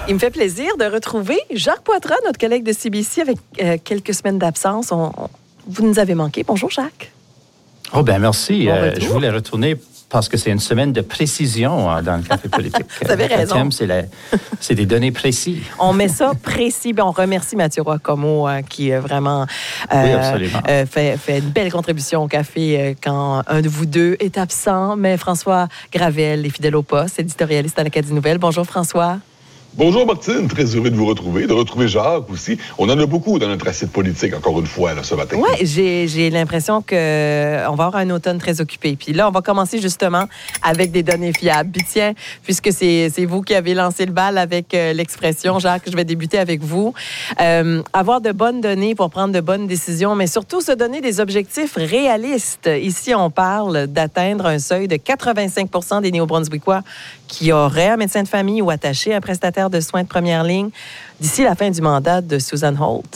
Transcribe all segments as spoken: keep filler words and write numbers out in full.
Il me fait plaisir de retrouver Jacques Poitras, notre collègue de C B C, avec euh, quelques semaines d'absence. On, on, vous nous avez manqué. Bonjour, Jacques. Oh, bien, merci. Bon euh, je voulais retourner parce que c'est une semaine de précision hein, dans le Café politique. Vous avez le raison. thème, c'est, la, c'est des données précises. On met ça précis. Bien, on remercie Mathieu Roy-Como euh, qui euh, vraiment euh, oui, absolument. Euh, fait, fait une belle contribution au café euh, quand un de vous deux est absent. Mais François Gravel est fidèle au poste, éditorialiste à l'Acadie Nouvelle. Bonjour, François. Bonjour Martine, très heureux de vous retrouver, de retrouver Jacques aussi. On en a beaucoup dans notre assiette politique, encore une fois, là, ce matin. Oui, j'ai, j'ai l'impression qu'on va avoir un automne très occupé. Puis là, on va commencer justement avec des données fiables. Puis tiens, puisque c'est, c'est vous qui avez lancé le bal avec euh, l'expression, Jacques, je vais débuter avec vous. Euh, avoir de bonnes données pour prendre de bonnes décisions, mais surtout se donner des objectifs réalistes. Ici, on parle d'atteindre un seuil de quatre-vingt-cinq pour cent des Néo-Brunswickois qui auraient un médecin de famille ou attaché à un prestataire de soins de première ligne d'ici la fin du mandat de Susan Holt.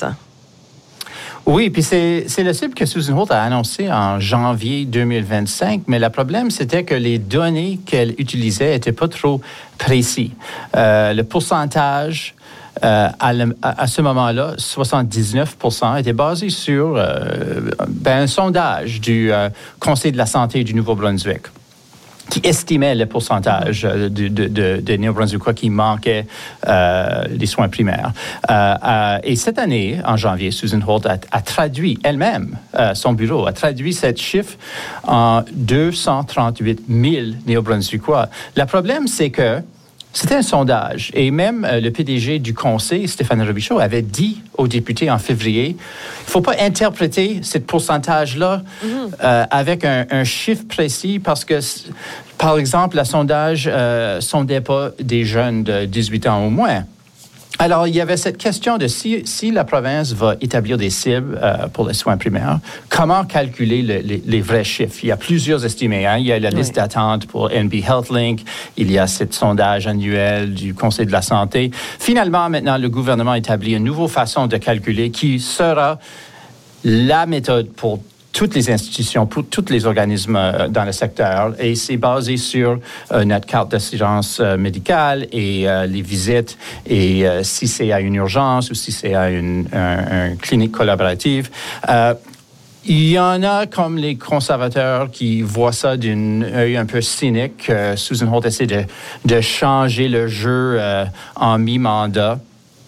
Oui, puis c'est, c'est le cible que Susan Holt a annoncé en janvier deux mille vingt-cinq, mais le problème, c'était que les données qu'elle utilisait n'étaient pas trop précises. Euh, le pourcentage Euh, à, le, à, à ce moment-là, soixante-dix-neuf pour cent était basé sur euh, ben, un sondage du euh, Conseil de la santé du Nouveau-Brunswick qui estimait le pourcentage de, de, de, de Néo-Brunswickois qui manquaient euh, des soins primaires. Euh, euh, et cette année, en janvier, Susan Holt a, a traduit elle-même, euh, son bureau a traduit cette chiffre en deux cent trente-huit mille Néo-Brunswickois. Le problème, c'est que c'était un sondage. Et même euh, le P D G du Conseil, Stéphane Robichaud, avait dit aux députés en février, il ne faut pas interpréter ce pourcentage-là mm-hmm. euh, avec un, un chiffre précis parce que, par exemple, le sondage euh, ne sondait pas des jeunes de dix-huit ans au moins. Alors, il y avait cette question de si, si la province va établir des cibles euh, pour les soins primaires, comment calculer le, les, les vrais chiffres? Il y a plusieurs estimés. Hein? Il y a la liste oui. d'attente pour N B HealthLink. Il y a ce sondage annuel du Conseil de la santé. Finalement, maintenant, le gouvernement établit une nouvelle façon de calculer qui sera la méthode pour toutes les institutions, pour tous les organismes dans le secteur. Et c'est basé sur euh, notre carte d'assurance euh, médicale et euh, les visites. Et euh, si c'est à une urgence ou si c'est à une un, un clinique collaborative. Euh, Il y en a comme les conservateurs qui voient ça d'un œil un peu cynique. Euh, Susan Holt essaie de, de changer le jeu euh, en mi-mandat.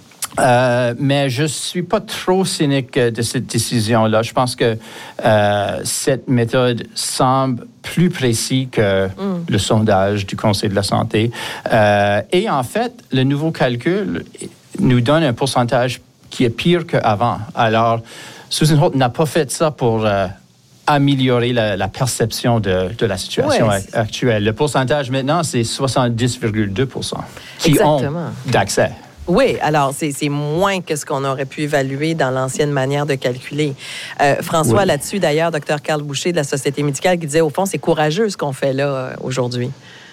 Euh, mais je ne suis pas trop cynique de cette décision-là. Je pense que euh, cette méthode semble plus précise que mm. le sondage du Conseil de la santé. Euh, et en fait, le nouveau calcul nous donne un pourcentage qui est pire qu'avant. Alors, Susan Holt n'a pas fait ça pour euh, améliorer la, la perception de, de la situation ouais, actuelle. Le pourcentage maintenant, c'est soixante-dix virgule deux pour cent qui Exactement. ont d'accès. Oui, alors c'est, c'est moins que ce qu'on aurait pu évaluer dans l'ancienne manière de calculer. Euh, François, oui. là-dessus, d'ailleurs, docteur Carl Boucher de la Société médicale qui disait, au fond, c'est courageux ce qu'on fait là euh, aujourd'hui.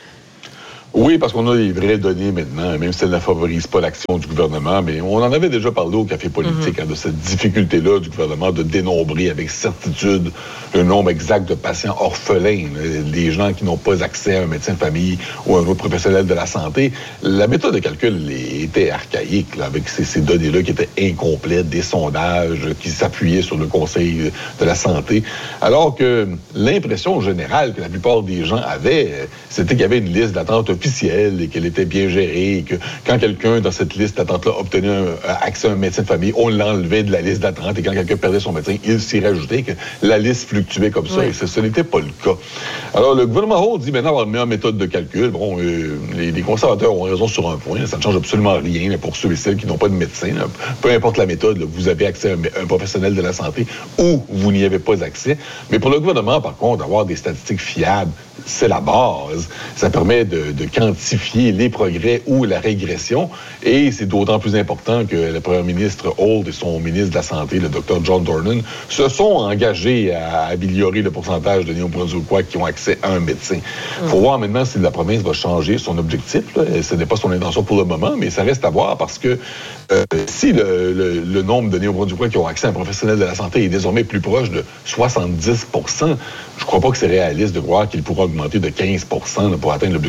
Oui, parce qu'on a des vraies données maintenant, même si elles ne favorisent pas l'action du gouvernement, mais on en avait déjà parlé au Café politique, mm-hmm. hein, de cette difficulté-là du gouvernement de dénombrer avec certitude le nombre exact de patients orphelins, des gens qui n'ont pas accès à un médecin de famille ou à un autre professionnel de la santé. La méthode de calcul était archaïque, là, avec ces, ces données-là qui étaient incomplètes, des sondages qui s'appuyaient sur le Conseil de la santé, alors que l'impression générale que la plupart des gens avaient, c'était qu'il y avait une liste d'attente officielle et qu'elle était bien gérée et que quand quelqu'un dans cette liste d'attente-là obtenait un, accès à un médecin de famille, on l'enlevait de la liste d'attente et quand quelqu'un perdait son médecin, il s'y rajoutait, que la liste fluctuait comme ça oui. et ce, ce n'était pas le cas. Alors, le gouvernement Holt dit maintenant avoir une meilleure méthode de calcul. Bon, euh, les, les conservateurs ont raison sur un point, ça ne change absolument rien là, pour ceux et celles qui n'ont pas de médecin. Là. Peu importe la méthode, là, vous avez accès à un, un professionnel de la santé ou vous n'y avez pas accès. Mais pour le gouvernement, par contre, avoir des statistiques fiables, c'est la base. Ça permet de, de quantifier les progrès ou la régression. Et c'est d'autant plus important que le premier ministre Holt et son ministre de la Santé, le docteur John Dornan, se sont engagés à améliorer le pourcentage de Néo-Brunswickois qui ont accès à un médecin. Il faut mmh. voir maintenant si la province va changer son objectif. Là. Ce n'est pas son intention pour le moment, mais ça reste à voir parce que euh, si le, le, le nombre de Néo-Brunswickois qui ont accès à un professionnel de la santé est désormais plus proche de soixante-dix pour cent, je ne crois pas que c'est réaliste de croire qu'il pourra augmenter de quinze pour cent là, pour atteindre l'objectif de quatre-vingts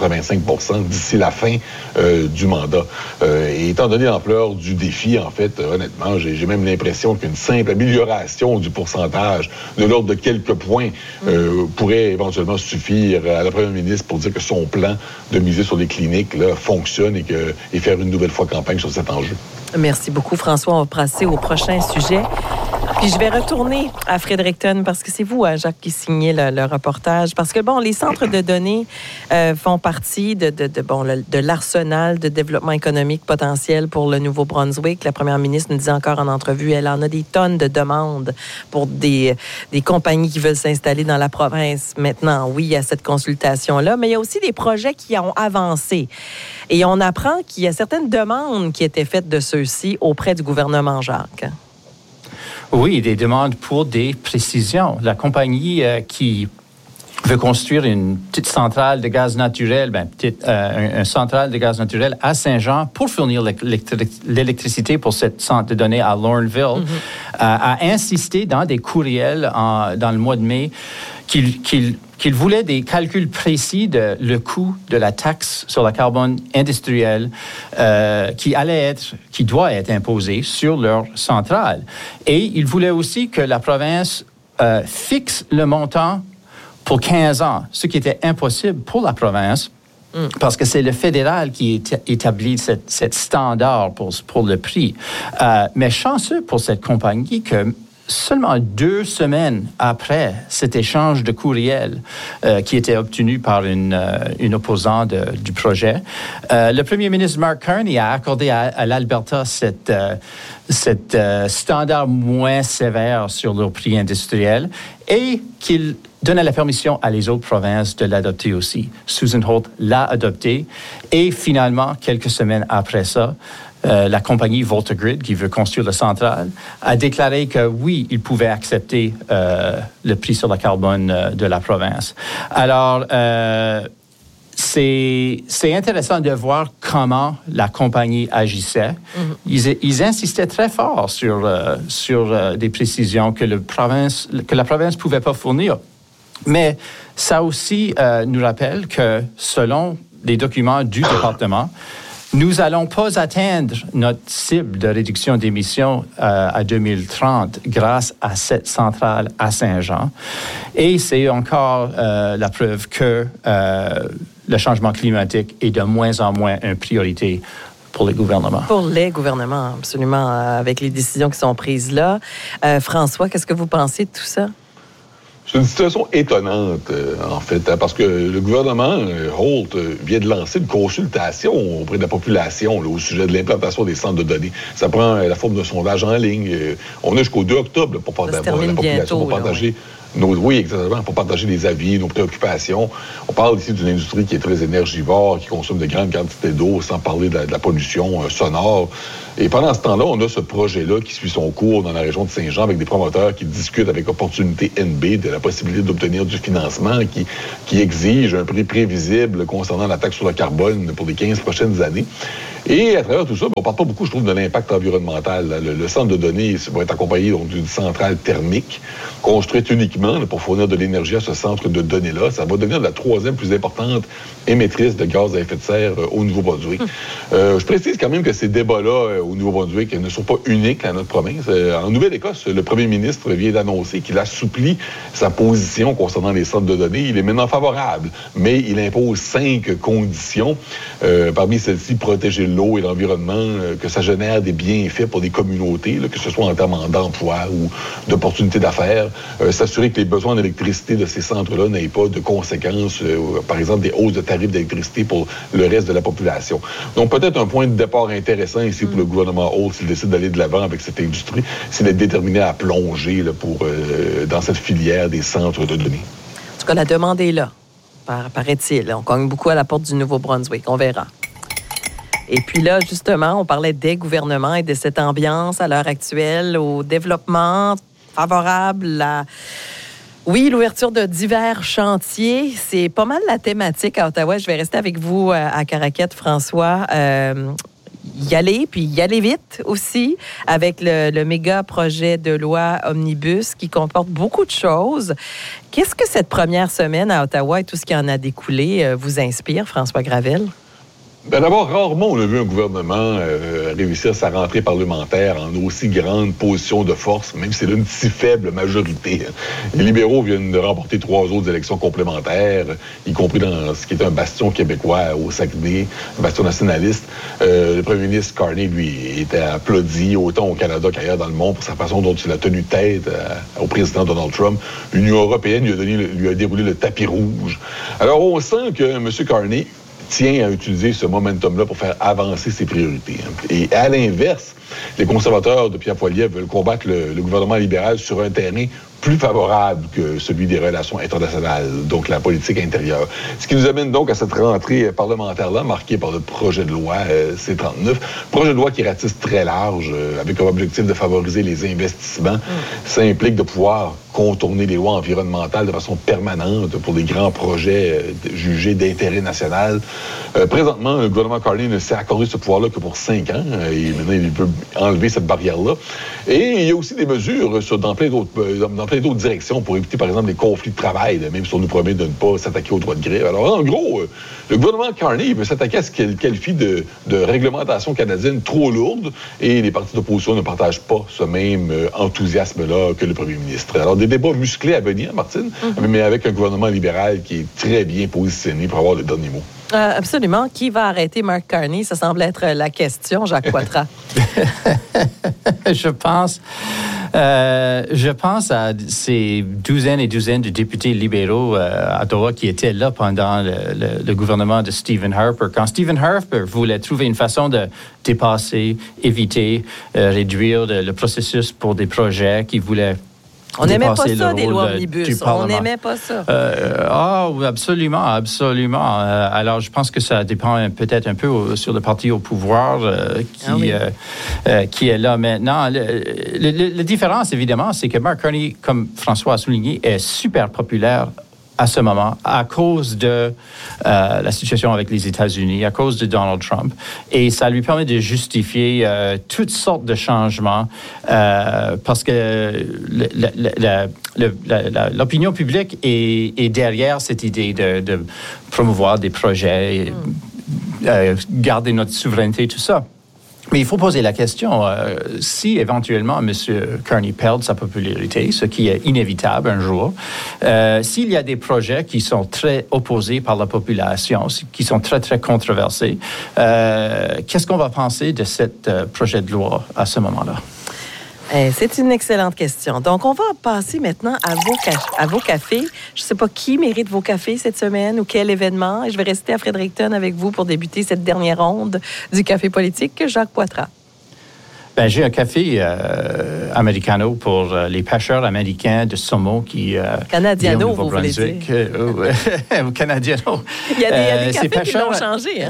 quatre-vingt-cinq pour cent d'ici la fin euh, du mandat. Euh, et étant donné l'ampleur du défi, en fait, euh, honnêtement, j'ai, j'ai même l'impression qu'une simple amélioration du pourcentage de l'ordre de quelques points euh, pourrait éventuellement suffire à la première ministre pour dire que son plan de miser sur les cliniques là, fonctionne et, que, et faire une nouvelle fois campagne sur cet enjeu. Merci beaucoup, François. On va passer au prochain sujet. Puis je vais retourner à Fredericton parce que c'est vous, hein, Jacques, qui signez le, le reportage. Parce que, bon, les centres de données euh, font partie de, de, de, bon, le, de l'arsenal de développement économique potentiel pour le Nouveau-Brunswick. La première ministre nous disait encore en entrevue, elle en a des tonnes de demandes pour des, des compagnies qui veulent s'installer dans la province. Maintenant, oui, il y a cette consultation-là, mais il y a aussi des projets qui ont avancé. Et on apprend qu'il y a certaines demandes qui étaient faites de ceux-ci auprès du gouvernement, Jacques. Oui, des demandes pour des précisions. La compagnie euh, qui veut construire une petite centrale de gaz naturel, ben, petite, euh, une centrale de gaz naturel à Saint-Jean pour fournir l'électric- l'électricité pour cette centre de données à Lorneville, mm-hmm. euh, a insisté dans des courriels en, dans le mois de mai qu'il, qu'il, qu'il voulait des calculs précis de le coût de la taxe sur le carbone industriel euh, qui allait être, qui doit être imposée sur leur centrale. Et il voulait aussi que la province euh, fixe le montant pour quinze ans, ce qui était impossible pour la province, mm. parce que c'est le fédéral qui établit cette, cette standard pour, pour le prix. Euh, mais chanceux pour cette compagnie que seulement deux semaines après cet échange de courriel euh, qui était obtenu par une, euh, une opposante de, du projet, euh, le premier ministre Mark Carney a accordé à, à l'Alberta cette, euh, cette euh, standard moins sévère sur leur prix industriel et qu'il donnait la permission à les autres provinces de l'adopter aussi. Susan Holt l'a adopté et finalement, quelques semaines après ça, Euh, la compagnie VoltaGrid, qui veut construire la centrale, a déclaré que oui, il pouvait accepter euh, le prix sur le carbone euh, de la province. Alors, euh, c'est, c'est intéressant de voir comment la compagnie agissait. Mm-hmm. Ils, ils insistaient très fort sur, euh, sur euh, des précisions que, le province, que la province ne pouvait pas fournir. Mais ça aussi euh, nous rappelle que, selon les documents du département, nous n'allons pas atteindre notre cible de réduction d'émissions euh, à deux mille trente grâce à cette centrale à Saint-Jean. Et c'est encore euh, la preuve que euh, le changement climatique est de moins en moins une priorité pour les gouvernements. Pour les gouvernements, absolument, euh, avec les décisions qui sont prises là. Euh, François, qu'est-ce que vous pensez de tout ça? C'est une situation étonnante, euh, en fait, hein, parce que le gouvernement, euh, Holt, euh, vient de lancer une consultation auprès de la population là, au sujet de l'implantation des centres de données. Ça prend euh, la forme d'un sondage en ligne. Euh, on a jusqu'au deux octobre là, pour partager la population, bientôt, pour partager... Là, ouais. Nos, oui, exactement, pour partager des avis, nos préoccupations. On parle ici d'une industrie qui est très énergivore, qui consomme de grandes quantités d'eau, sans parler de la, de la pollution euh, sonore. Et pendant ce temps-là, on a ce projet-là qui suit son cours dans la région de Saint-Jean avec des promoteurs qui discutent avec Opportunité N B de la possibilité d'obtenir du financement qui, qui exige un prix prévisible concernant la taxe sur le carbone pour les quinze prochaines années. Et à travers tout ça, on ne parle pas beaucoup, je trouve, de l'impact environnemental. Le, le centre de données va être accompagné donc, d'une centrale thermique construite uniquement là, pour fournir de l'énergie à ce centre de données-là. Ça va devenir la troisième plus importante émettrice de gaz à effet de serre euh, au Nouveau-Brunswick. Hum. Euh, je précise quand même que ces débats-là euh, au Nouveau-Brunswick ne sont pas uniques à notre province. Euh, en Nouvelle-Écosse, le premier ministre vient d'annoncer qu'il assouplit sa position concernant les centres de données. Il est maintenant favorable, mais il impose cinq conditions. Euh, parmi celles-ci, protéger l'eau et l'environnement, euh, que ça génère des bienfaits pour des communautés, là, que ce soit en termes d'emploi ou d'opportunités d'affaires, euh, s'assurer que les besoins d'électricité de ces centres-là n'aient pas de conséquences, euh, par exemple des hausses de tarifs d'électricité pour le reste de la population. Donc peut-être un point de départ intéressant ici pour le gouvernement Holt s'il décide d'aller de l'avant avec cette industrie, c'est d'être déterminé à plonger là, pour, euh, dans cette filière des centres de données. En tout cas, la demande est là, paraît-il. On cogne beaucoup à la porte du Nouveau-Brunswick. On verra. Et puis là, justement, on parlait des gouvernements et de cette ambiance à l'heure actuelle au développement favorable à, oui, l'ouverture de divers chantiers. C'est pas mal la thématique à Ottawa. Je vais rester avec vous à Caraquette, François. Euh, y aller, puis y aller vite aussi, avec le, le méga projet de loi Omnibus qui comporte beaucoup de choses. Qu'est-ce que cette première semaine à Ottawa et tout ce qui en a découlé vous inspire, François Gravel? Ben d'abord, rarement on a vu un gouvernement euh, réussir sa rentrée parlementaire en aussi grande position de force, même si c'est une si faible majorité. Les libéraux viennent de remporter trois autres élections complémentaires, y compris dans ce qui est un bastion québécois au Saguenay, un bastion nationaliste. Euh, le premier ministre Carney, lui, était applaudi autant au Canada qu'ailleurs dans le monde pour sa façon dont il a tenu tête à, au président Donald Trump. L'Union européenne lui a, donné, lui a déroulé le tapis rouge. Alors on sent que M. Carney tient à utiliser ce momentum-là pour faire avancer ses priorités. Et à l'inverse, les conservateurs de Pierre Poilievre veulent combattre le, le gouvernement libéral sur un terrain plus favorable que celui des relations internationales, donc la politique intérieure. Ce qui nous amène donc à cette rentrée parlementaire-là, marquée par le projet de loi euh, C trente-neuf, projet de loi qui ratisse très large, euh, avec comme objectif de favoriser les investissements. Mmh. Ça implique de pouvoir contourner les lois environnementales de façon permanente pour des grands projets euh, jugés d'intérêt national. Euh, présentement, le gouvernement Carney ne s'est accordé ce pouvoir-là que pour cinq ans, euh, et maintenant il peut enlever cette barrière-là. Et il y a aussi des mesures sur, dans plein d'autres euh, dans plein d'autres directions pour éviter, par exemple, les conflits de travail, là, même si on nous promet de ne pas s'attaquer aux droits de grève. Alors, en gros, euh, le gouvernement Carney veut s'attaquer à ce qu'il qualifie de, de réglementation canadienne trop lourde, et les partis d'opposition ne partagent pas ce même euh, enthousiasme-là que le premier ministre. Alors, des débats musclés à venir, Martine, mm-hmm. mais avec un gouvernement libéral qui est très bien positionné pour avoir le dernier mot. Euh, absolument. Qui va arrêter Mark Carney? Ça semble être la question, Jacques Poitras. je pense... Euh, je pense à ces douzaines et douzaines de députés libéraux euh, à Ottawa qui étaient là pendant le, le, le gouvernement de Stephen Harper. Quand Stephen Harper voulait trouver une façon de dépasser, éviter, euh, réduire le, le processus pour des projets qui voulaient... On n'aimait pas ça, des lois omnibus. On n'aimait pas ça. Euh, ah, oui, absolument, absolument. Euh, alors, je pense que ça dépend peut-être un peu au, sur le parti au pouvoir euh, qui, ah oui. euh, euh, qui est là maintenant. La différence, évidemment, c'est que Mark Carney, comme François a souligné, est super populaire à ce moment, à cause de euh, la situation avec les États-Unis, à cause de Donald Trump. Et ça lui permet de justifier euh, toutes sortes de changements euh, parce que le, le, le, le, la, l'opinion publique est, est derrière cette idée de, de promouvoir des projets, mm. euh, garder notre souveraineté, tout ça. Mais il faut poser la question, euh, si éventuellement M. Carney perd sa popularité, ce qui est inévitable un jour, euh, s'il y a des projets qui sont très opposés par la population, qui sont très, très controversés, euh, qu'est-ce qu'on va penser de ce euh, projet de loi à ce moment-là? C'est une excellente question. Donc, on va passer maintenant à vos, à vos cafés. Je ne sais pas qui mérite vos cafés cette semaine ou quel événement. Et je vais rester à Fredericton avec vous pour débuter cette dernière ronde du café politique. Jacques Poitras. Ben, j'ai un café euh, americano pour euh, les pêcheurs américains de saumon qui... Euh, Canadiano, vous voulez dire. Euh, euh, Canadiano. Il y a des, il y a des cafés pêcheurs, qui l'ont changé. Hein?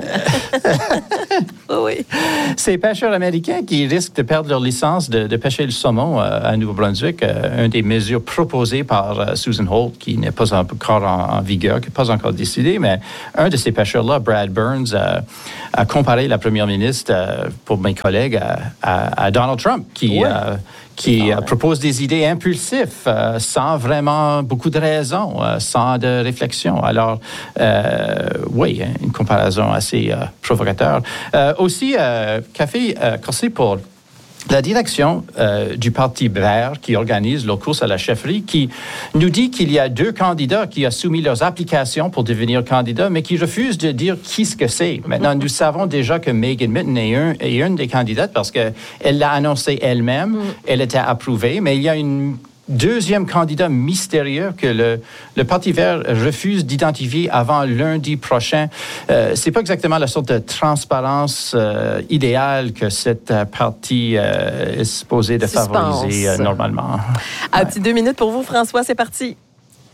oui. Ces pêcheurs américains qui risquent de perdre leur licence de, de pêcher le saumon euh, à Nouveau-Brunswick, euh, une des mesures proposées par euh, Susan Holt, qui n'est pas encore en, en vigueur, qui n'est pas encore décidée, mais un de ces pêcheurs-là, Brad Burns, euh, a comparé la première ministre, euh, pour mes collègues, à, à à Donald Trump, qui, ouais. euh, qui euh, propose des idées impulsives, euh, sans vraiment beaucoup de raisons, euh, sans de réflexion. Alors, euh, oui, une comparaison assez euh, provocateur. Euh, aussi, euh, café euh, corsé pour la direction euh, du Parti vert qui organise la course à la chefferie, qui nous dit qu'il y a deux candidats qui ont soumis leurs applications pour devenir candidats, mais qui refusent de dire qui ce que c'est. Maintenant, nous savons déjà que Megan Mitton est, un, est une des candidates parce qu'elle l'a annoncé elle-même, elle était approuvée, mais il y a une deuxième candidat mystérieux que le, le Parti vert refuse d'identifier avant lundi prochain. Euh, c'est pas exactement la sorte de transparence euh, idéale que cette euh, parti euh, est supposé de Suspense. favoriser euh, normalement. Un ouais. petit deux minutes pour vous, François, c'est parti.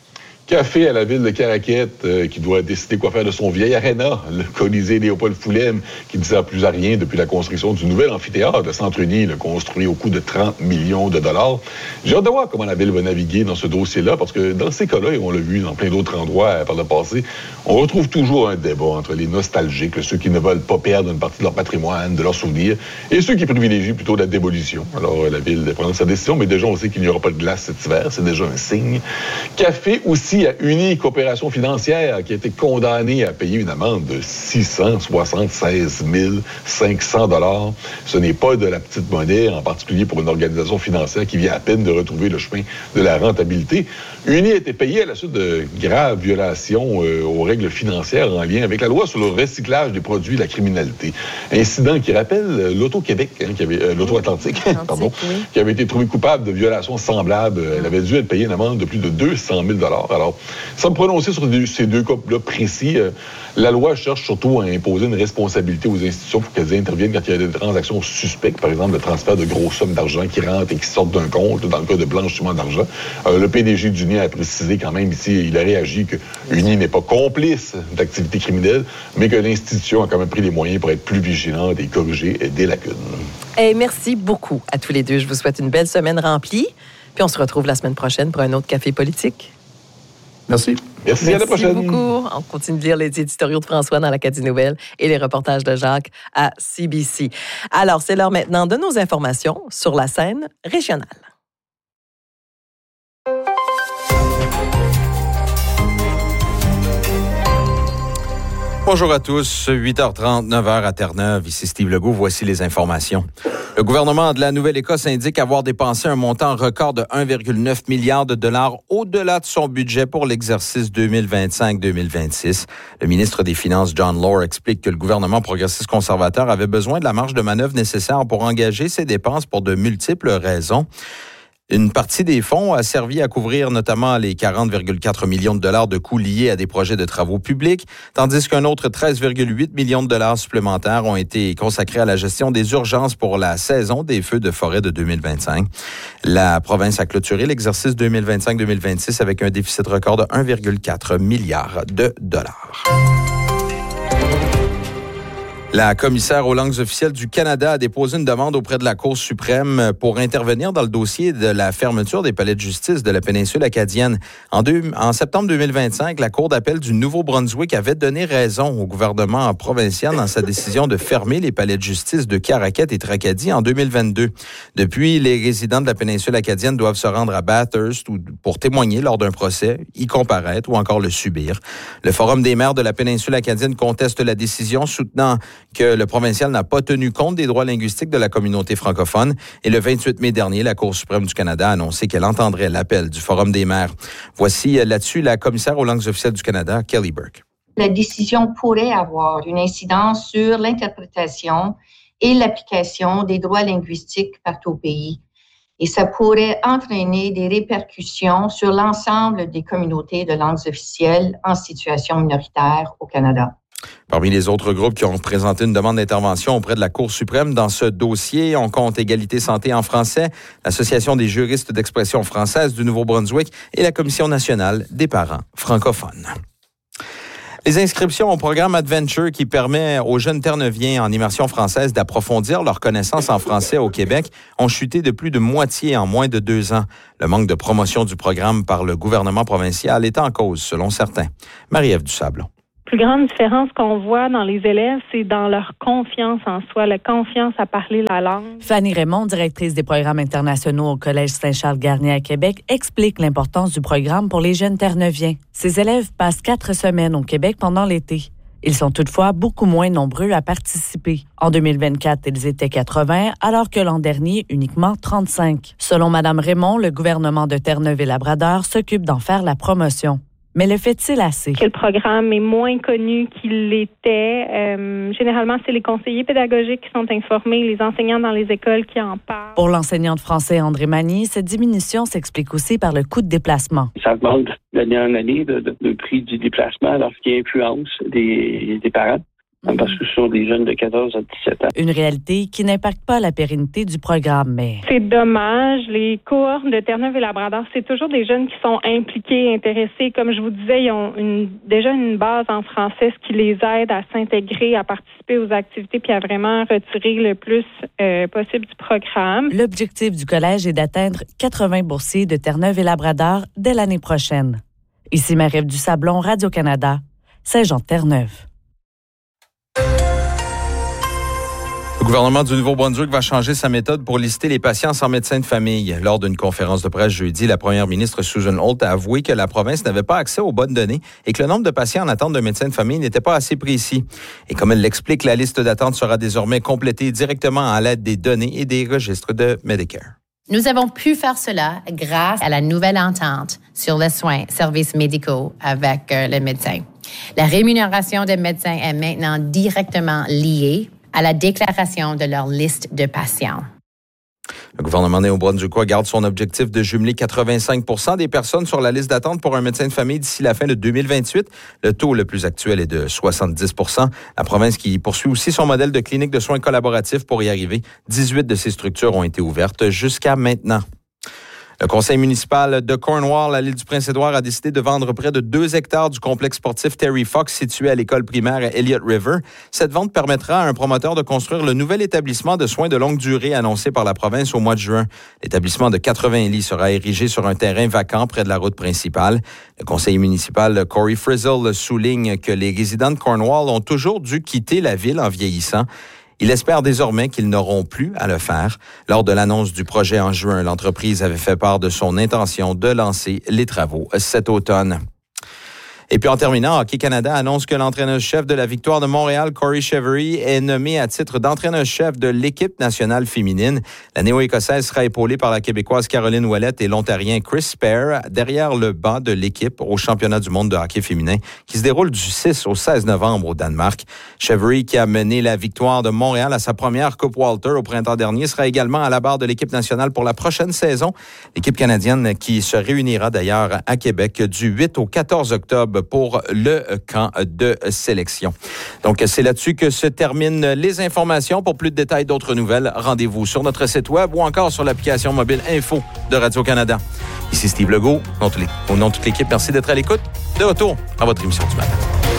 Café à la ville de Caraquette, euh, qui doit décider quoi faire de son vieil aréna, le Colisée Léopold Foulem, qui ne sert plus à rien depuis la construction du nouvel amphithéâtre de Centre-Uni, le construit au coût de trente millions de dollars. J'ai hâte de voir comment la ville va naviguer dans ce dossier-là, parce que dans ces cas-là, et on l'a vu dans plein d'autres endroits par le passé, on retrouve toujours un débat entre les nostalgiques, ceux qui ne veulent pas perdre une partie de leur patrimoine, de leurs souvenirs, et ceux qui privilégient plutôt la démolition. Alors, la ville prend sa décision, mais déjà, on sait qu'il n'y aura pas de glace cet hiver, c'est déjà un signe. Café aussi à Uni Coopération financière, qui a été condamnée à payer une amende de six cent soixante-seize mille cinq cents dollars. Ce n'est pas de la petite monnaie, en particulier pour une organisation financière qui vient à peine de retrouver le chemin de la rentabilité. Uni a été payée à la suite de graves violations euh, aux règles financières en lien avec la loi sur le recyclage des produits de la criminalité. Incident qui rappelle l'Auto-Québec, hein, qui avait, euh, l'Auto-Atlantique, pardon, oui. qui avait été trouvé coupable de violations semblables. Elle avait dû être payée une amende de plus de deux cent mille dollars. Alors, sans me prononcer sur ces deux cas-là précis, euh, la loi cherche surtout à imposer une responsabilité aux institutions pour qu'elles interviennent quand il y a des transactions suspectes, par exemple le transfert de grosses sommes d'argent qui rentrent et qui sortent d'un compte, dans le cas de blanchiment d'argent. Euh, le P D G d'Uni a précisé quand même ici, il a réagi que Uni n'est pas complice d'activités criminelles, mais que l'institution a quand même pris les moyens pour être plus vigilante et corriger des lacunes. Hey, merci beaucoup à tous les deux. Je vous souhaite une belle semaine remplie. Puis on se retrouve la semaine prochaine pour un autre café politique. Merci. Merci, Merci à la prochaine. beaucoup. On continue de lire les éditoriaux de François dans l'Acadie Nouvelle et les reportages de Jacques à C B C. Alors, c'est l'heure maintenant de nos informations sur la scène régionale. Bonjour à tous, huit heures trente, neuf heures à Terre-Neuve. Ici Steve Legault, voici les informations. Le gouvernement de la Nouvelle-Écosse indique avoir dépensé un montant record de un virgule neuf milliard de dollars au-delà de son budget pour l'exercice deux mille vingt-cinq deux mille vingt-six. Le ministre des Finances, John Lohr, explique que le gouvernement progressiste conservateur avait besoin de la marge de manœuvre nécessaire pour engager ses dépenses pour de multiples raisons. Une partie des fonds a servi à couvrir notamment les quarante virgule quatre millions de dollars de coûts liés à des projets de travaux publics, tandis qu'un autre treize virgule huit millions de dollars supplémentaires ont été consacrés à la gestion des urgences pour la saison des feux de forêt de deux mille vingt-cinq. La province a clôturé l'exercice deux mille vingt-cinq deux mille vingt-six avec un déficit record de un virgule quatre milliard de dollars. La commissaire aux langues officielles du Canada a déposé une demande auprès de la Cour suprême pour intervenir dans le dossier de la fermeture des palais de justice de la péninsule acadienne. En, deux, en septembre deux mille vingt-cinq, la Cour d'appel du Nouveau-Brunswick avait donné raison au gouvernement provincial dans sa décision de fermer les palais de justice de Caraquette et Tracadie en deux mille vingt-deux. Depuis, les résidents de la péninsule acadienne doivent se rendre à Bathurst pour témoigner lors d'un procès, y comparaître ou encore le subir. Le Forum des maires de la péninsule acadienne conteste la décision, soutenant que le provincial n'a pas tenu compte des droits linguistiques de la communauté francophone. Et le vingt-huit mai dernier, la Cour suprême du Canada a annoncé qu'elle entendrait l'appel du Forum des maires. Voici là-dessus la commissaire aux langues officielles du Canada, Kelly Burke. La décision pourrait avoir une incidence sur l'interprétation et l'application des droits linguistiques partout au pays. Et ça pourrait entraîner des répercussions sur l'ensemble des communautés de langues officielles en situation minoritaire au Canada. Parmi les autres groupes qui ont présenté une demande d'intervention auprès de la Cour suprême dans ce dossier, on compte Égalité Santé en français, l'Association des juristes d'expression française du Nouveau-Brunswick et la Commission nationale des parents francophones. Les inscriptions au programme Adventure qui permet aux jeunes Terre-Neuviens en immersion française d'approfondir leurs connaissances en français au Québec ont chuté de plus de moitié en moins de deux ans. Le manque de promotion du programme par le gouvernement provincial est en cause, selon certains. Marie-Ève Dusablon. La plus grande différence qu'on voit dans les élèves, c'est dans leur confiance en soi, la confiance à parler la langue. Fanny Raymond, directrice des programmes internationaux au Collège Saint-Charles-Garnier à Québec, explique l'importance du programme pour les jeunes Terre-Neuviens. Ces élèves passent quatre semaines au Québec pendant l'été. Ils sont toutefois beaucoup moins nombreux à participer. En deux mille vingt-quatre, ils étaient quatre-vingts, alors que l'an dernier, uniquement trente-cinq. Selon Mme Raymond, le gouvernement de Terre-Neuve-et-Labrador s'occupe d'en faire la promotion. Mais le fait-il assez? Que le programme est moins connu qu'il l'était. Euh, généralement, c'est les conseillers pédagogiques qui sont informés, les enseignants dans les écoles qui en parlent. Pour l'enseignant de français André Magny, cette diminution s'explique aussi par le coût de déplacement. Ça augmente d'année en année le, le, le prix du déplacement, alors ce qui influence des, des parents. parce que ce sont des jeunes de quatorze à dix-sept ans. Une réalité qui n'impacte pas la pérennité du programme, mais... C'est dommage. Les cohortes de Terre-Neuve et Labrador, c'est toujours des jeunes qui sont impliqués, intéressés. Comme je vous disais, ils ont une, déjà une base en français, ce qui les aide à s'intégrer, à participer aux activités puis à vraiment retirer le plus euh, possible du programme. L'objectif du collège est d'atteindre quatre-vingts boursiers de Terre-Neuve et Labrador dès l'année prochaine. Ici Marie-Ève Dusablon, Radio-Canada, Saint-Jean-de-Terre-Neuve. Le gouvernement du Nouveau-Brunswick va changer sa méthode pour lister les patients sans médecin de famille. Lors d'une conférence de presse jeudi, la première ministre Susan Holt a avoué que la province n'avait pas accès aux bonnes données et que le nombre de patients en attente d'un médecin de famille n'était pas assez précis. Et comme elle l'explique, la liste d'attente sera désormais complétée directement à l'aide des données et des registres de Medicare. Nous avons pu faire cela grâce à la nouvelle entente sur les soins, services médicaux avec euh, les médecins. La rémunération des médecins est maintenant directement liée à la déclaration de leur liste de patients. Le gouvernement néo-brunswickois garde son objectif de jumeler quatre-vingt-cinq pour cent des personnes sur la liste d'attente pour un médecin de famille d'ici la fin de deux mille vingt-huit. Le taux le plus actuel est de soixante-dix pour cent. La province qui poursuit aussi son modèle de clinique de soins collaboratifs pour y arriver. dix-huit de ces structures ont été ouvertes jusqu'à maintenant. Le conseil municipal de Cornwall, à l'île du Prince-Édouard, a décidé de vendre près de deux hectares du complexe sportif Terry Fox situé à l'école primaire Elliott River. Cette vente permettra à un promoteur de construire le nouvel établissement de soins de longue durée annoncé par la province au mois de juin. L'établissement de quatre-vingts lits sera érigé sur un terrain vacant près de la route principale. Le conseiller municipal Corey Frizzle souligne que les résidents de Cornwall ont toujours dû quitter la ville en vieillissant. Il espère désormais qu'ils n'auront plus à le faire. Lors de l'annonce du projet en juin, l'entreprise avait fait part de son intention de lancer les travaux cet automne. Et puis en terminant, Hockey Canada annonce que l'entraîneur-chef de la victoire de Montréal, Corey Chevery, est nommé à titre d'entraîneur-chef de l'équipe nationale féminine. La néo-écossaise sera épaulée par la Québécoise Caroline Ouellette et l'Ontarien Chris Spare derrière le banc de l'équipe au championnat du monde de hockey féminin qui se déroule du six au seize novembre au Danemark. Chevery, qui a mené la victoire de Montréal à sa première Coupe Walter au printemps dernier, sera également à la barre de l'équipe nationale pour la prochaine saison. L'équipe canadienne qui se réunira d'ailleurs à Québec du huit au quatorze octobre pour le camp de sélection. Donc, c'est là-dessus que se terminent les informations. Pour plus de détails, d'autres nouvelles, rendez-vous sur notre site web ou encore sur l'application mobile Info de Radio-Canada. Ici Steve Legault, au nom de toute l'équipe, merci d'être à l'écoute. De retour à votre émission du matin.